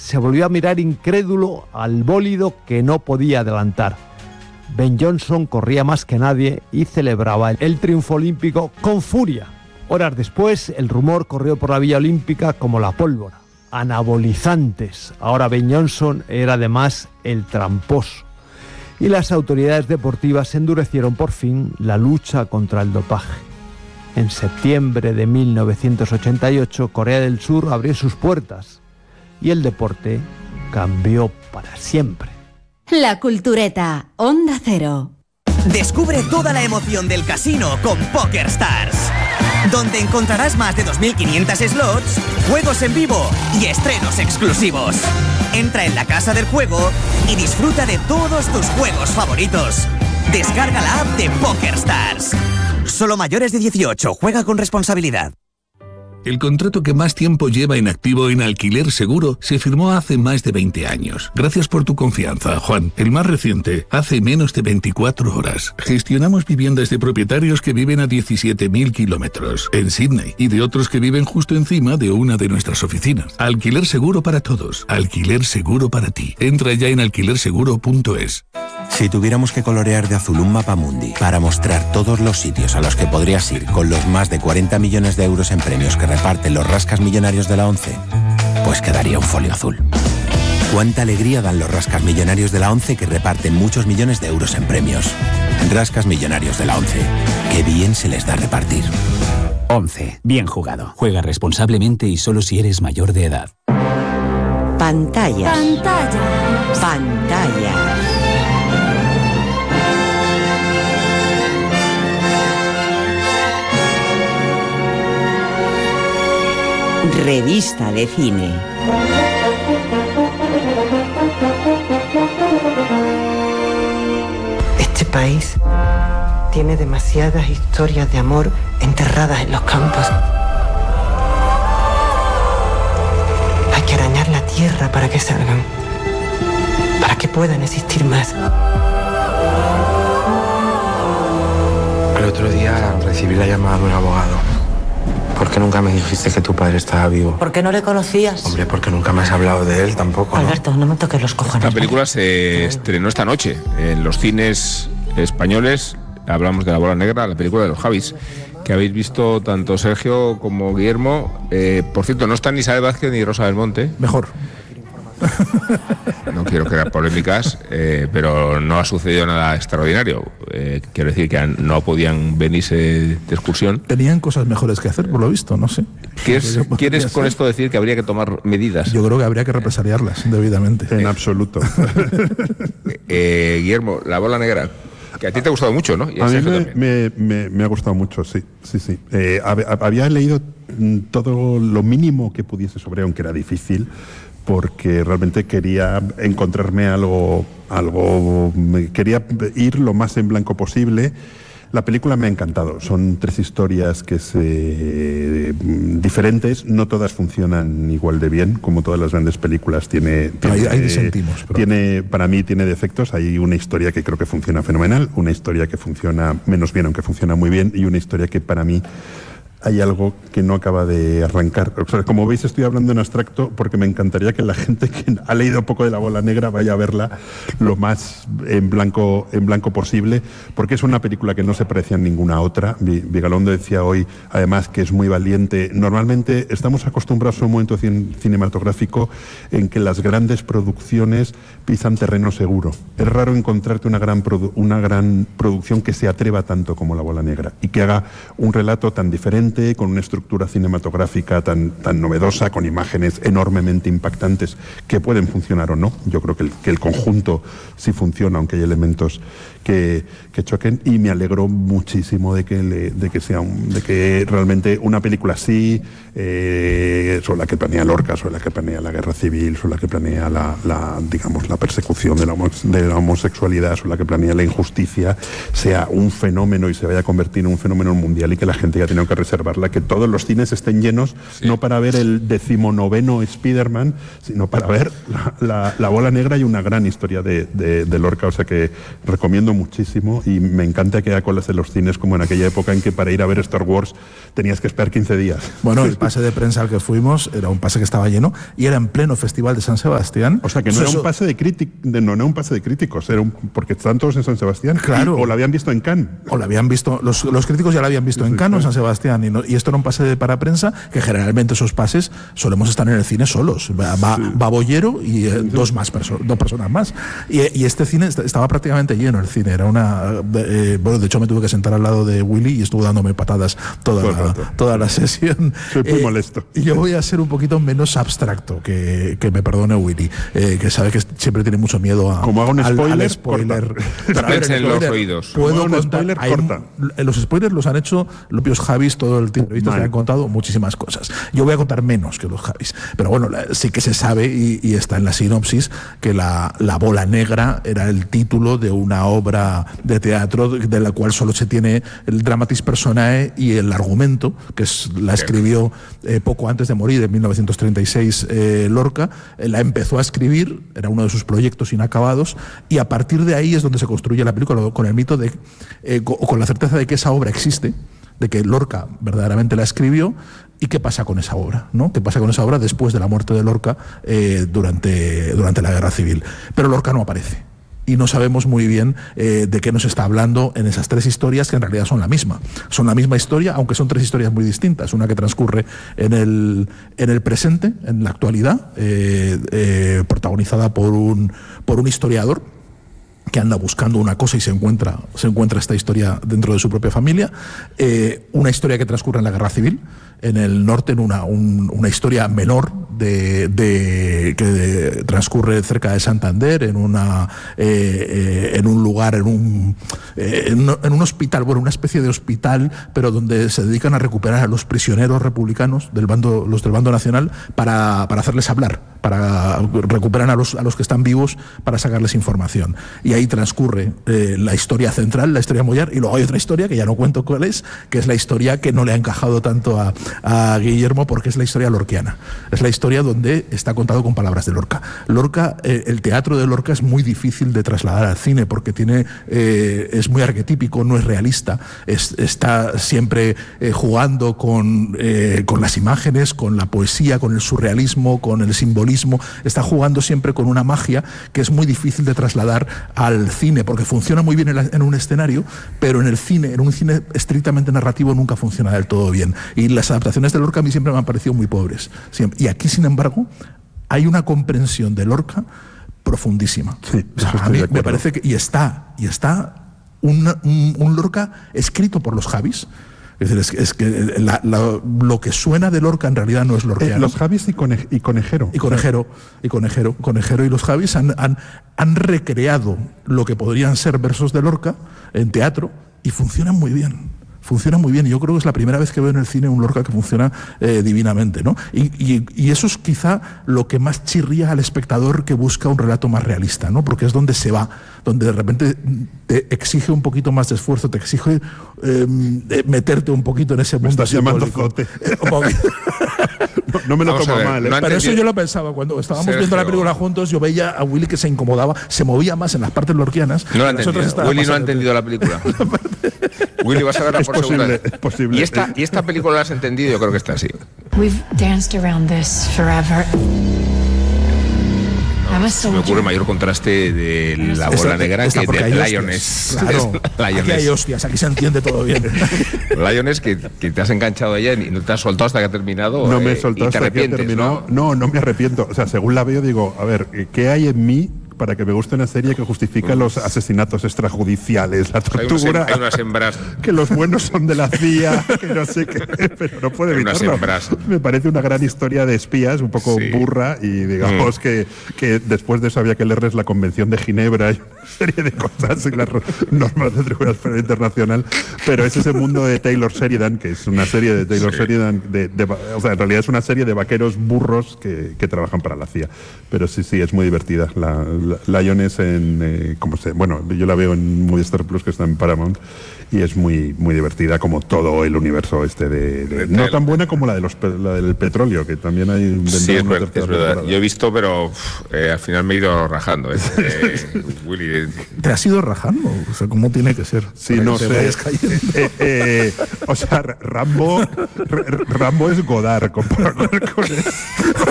se volvió a mirar incrédulo al bólido que no podía adelantar. Ben Johnson corría más que nadie y celebraba el triunfo olímpico con furia. Horas después, el rumor corrió por la Villa Olímpica como la pólvora. Anabolizantes. Ahora Ben Johnson era además el tramposo. Y las autoridades deportivas endurecieron por fin la lucha contra el dopaje. En septiembre de 1988, Corea del Sur abrió sus puertas y el deporte cambió para siempre. La Cultureta, Onda Cero. Descubre toda la emoción del casino con PokerStars, donde encontrarás más de 2.500 slots, juegos en vivo y estrenos exclusivos. Entra en la casa del juego y disfruta de todos tus juegos favoritos. Descarga la app de PokerStars. Solo mayores de 18, juega con responsabilidad. El contrato que más tiempo lleva en activo en Alquiler Seguro se firmó hace más de 20 años. Gracias por tu confianza, Juan. El más reciente, hace menos de 24 horas. Gestionamos viviendas de propietarios que viven a 17.000 kilómetros en Sydney y de otros que viven justo encima de una de nuestras oficinas. Alquiler Seguro para todos. Alquiler Seguro para ti. Entra ya en alquilerseguro.es. Si tuviéramos que colorear de azul un mapamundi para mostrar todos los sitios a los que podrías ir con los más de 40 millones de euros en premios que reparten los rascas millonarios de la ONCE, pues quedaría un folio azul. Cuánta alegría dan los rascas millonarios de la ONCE que reparten muchos millones de euros en premios. Rascas millonarios de la ONCE. Qué bien se les da repartir. ONCE. Bien jugado. Juega responsablemente y solo si eres mayor de edad. Pantallas. Pantallas. Pantallas. Revista de cine. Este país tiene demasiadas historias de amor enterradas en los campos. Hay que arañar la tierra para que salgan, para que puedan existir más. El otro día recibí la llamada de un abogado. ¿Por qué nunca me dijiste que tu padre estaba vivo? ¿Por qué no le conocías? Hombre, porque nunca me has hablado de él tampoco, ¿no? Alberto, no me toques los cojones. La película se estrenó esta noche en los cines españoles. Hablamos de La Bola Negra, la película de los Javis, que habéis visto tanto Sergio como Guillermo. Por cierto, no están ni Isabel Vázquez ni Rosa del Monte. Mejor. No quiero crear polémicas, pero no ha sucedido nada extraordinario. Quiero decir que no podían venirse de excursión. Tenían cosas mejores que hacer, por lo visto, no sé. ¿Quieres con esto decir que habría que tomar medidas? Yo creo que habría que represaliarlas debidamente. En absoluto. Guillermo, La Bola Negra, que a ti te ha gustado mucho, ¿no? Y a mí me ha gustado mucho, sí. Había leído todo lo mínimo que pudiese sobre, aunque era difícil, porque realmente quería encontrarme algo, quería ir lo más en blanco posible. La película me ha encantado. Son 3 historias diferentes. No todas funcionan igual de bien, como todas las grandes películas. Ahí disentimos. Para mí tiene defectos. Hay una historia que creo que funciona fenomenal, una historia que funciona menos bien, aunque funciona muy bien, y una historia que para mí hay algo que no acaba de arrancar. O sea, como veis, estoy hablando en abstracto porque me encantaría que la gente que ha leído poco de La Bola Negra vaya a verla lo más en blanco posible, porque es una película que no se parece a ninguna otra. Vigalondo decía hoy, además, que es muy valiente. Normalmente estamos acostumbrados a un momento cinematográfico en que las grandes producciones pisan terreno seguro. Es raro encontrarte una gran producción que se atreva tanto como La Bola Negra y que haga un relato tan diferente, con una estructura cinematográfica tan novedosa, con imágenes enormemente impactantes que pueden funcionar o no. Yo creo que el conjunto sí funciona, aunque hay elementos que choquen, y me alegro muchísimo de que realmente una película así, sobre la que planea Lorca, sobre la que planea la guerra civil, sobre la que planea la persecución de la homosexualidad, sobre la que planea la injusticia, sea un fenómeno y se vaya a convertir en un fenómeno mundial, y que la gente haya tenido que reservar conservarla, que todos los cines estén llenos, no para ver el 19º Spider-Man, sino para ver la bola negra y una gran historia de Lorca. O sea que recomiendo muchísimo y me encanta que haya colas en los cines como en aquella época en que para ir a ver Star Wars tenías que esperar 15 días. Bueno, el pase de prensa al que fuimos era un pase que estaba lleno y era en pleno Festival de San Sebastián. O sea que no era un pase de críticos, era porque están todos en San Sebastián. Claro. O lo habían visto en Cannes. O lo habían visto, los críticos ya lo habían visto en Cannes o en San Sebastián. Y esto era un pase para prensa, que generalmente esos pases solemos estar en el cine solos. Va Bollero y dos personas más. Y este cine estaba prácticamente lleno, el cine. Era bueno, de hecho me tuve que sentar al lado de Willy y estuvo dándome patadas toda la sesión. Soy muy molesto. Y yo voy a ser un poquito menos abstracto, que me perdone Willy, que sabe que siempre tiene mucho miedo como hago un spoiler, al spoiler. En los oídos. Puedo contar, los spoilers los han hecho los propios Javis todo el tiempo. Se han contado muchísimas cosas. Yo voy a contar menos que los Javis. Pero bueno, sí que se sabe y está en la sinopsis que la bola negra era el título de una obra de teatro de la cual solo se tiene el dramatis personae y el argumento, que la escribió poco antes de morir, en 1936, Lorca. La empezó a escribir, era uno de sus proyectos inacabados, y a partir de ahí es donde se construye la película, con el mito de, con la certeza de que esa obra existe, de que Lorca verdaderamente la escribió. ¿Y qué pasa con esa obra? ¿No? ¿Qué pasa con esa obra después de la muerte de Lorca durante la Guerra Civil? Pero Lorca no aparece. Y no sabemos muy bien de qué nos está hablando en esas tres historias, que en realidad son la misma. Son la misma historia, aunque son tres historias muy distintas. Una que transcurre en el presente, en la actualidad, protagonizada por un historiador que anda buscando una cosa y se encuentra esta historia dentro de su propia familia. Una historia que transcurre en la Guerra Civil, en el norte, en una historia menor que transcurre cerca de Santander, en un lugar, en un hospital, bueno, una especie de hospital, pero donde se dedican a recuperar a los prisioneros republicanos los del bando nacional para hacerles hablar, para recuperar a los que están vivos, para sacarles información. Y ahí transcurre la historia central, la historia Moyar, y luego hay otra historia que ya no cuento cuál es, que es la historia que no le ha encajado tanto a Guillermo, porque es la historia lorquiana. Es la historia donde está contado con palabras de Lorca. El teatro de Lorca es muy difícil de trasladar al cine porque es muy arquetípico, no es realista, está siempre jugando con las imágenes, con la poesía, con el surrealismo, con el simbolismo. Está jugando siempre con una magia que es muy difícil de trasladar al cine, porque funciona muy bien en un escenario, pero en un cine estrictamente narrativo nunca funciona del todo bien. Y las adaptaciones de Lorca a mí siempre me han parecido muy pobres. Y aquí, sin embargo, hay una comprensión de Lorca profundísima. Sí, a mí me parece que está un Lorca escrito por los Javis. Es decir, es que lo que suena de Lorca en realidad no es lorquiano. Los Javis y Conejero. Conejero y los Javis han recreado lo que podrían ser versos de Lorca en teatro y funcionan muy bien. Y yo creo que es la primera vez que veo en el cine un Lorca que funciona divinamente, ¿no? Y eso es quizá lo que más chirría al espectador que busca un relato más realista, ¿no? Porque es donde se va, donde de repente te exige un poquito más de esfuerzo, te exige meterte un poquito en ese mundo. Me estás llamando Zote. No me lo tomo mal. Pero eso yo lo pensaba cuando estábamos viendo la película juntos. Yo veía a Willy que se incomodaba, se movía más en las partes lorquianas. No lo ha entendido. Willy no ha entendido la película. Willy, vas a verla por segunda vez. Es posible. ¿Y esta película la has entendido? Yo creo que está así. We've danced around this forever. Me ocurre el mayor contraste de la bola negra que de Lioness. Claro, aquí hay hostias, aquí se entiende todo bien. Lioness, que te has enganchado a ella y no te has soltado hasta que ha terminado. No me he soltado hasta que ha terminado. No me arrepiento. O sea, según la veo digo, a ver, ¿qué hay en mí para que me guste una serie que justifica los asesinatos extrajudiciales, la tortura? Hay unas hembras. Que los buenos son de la CIA, que no sé qué, pero no puede evitarlo. Me parece una gran historia de espías, un poco burra, y digamos que después de eso había que leerles la Convención de Ginebra y una serie de cosas y las normas del Tribunal Penal Internacional, pero es ese mundo de Taylor Sheridan, que es una serie de Taylor Sheridan, o sea, en realidad es una serie de vaqueros burros que trabajan para la CIA. Pero sí, es muy divertida. Lioness en... bueno, yo la veo en Movistar Plus, que está en Paramount, y es muy, muy divertida, como todo el universo no tan buena como la del petróleo, que también hay... Sí, es verdad. Yo he visto, pero al final me he ido rajando. Willy. ¿Te has ido rajando? O sea, ¿cómo tiene que ser? Sí, no sé. O sea, Rambo es Godard comparado con eso.